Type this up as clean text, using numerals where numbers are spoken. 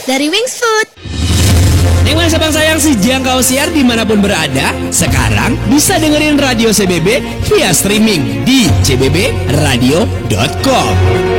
dari Wings Food. Nikmat sabang sayang si jangkau siar dimanapun berada. Sekarang bisa dengerin Radio CBB via streaming di cbbradio.com.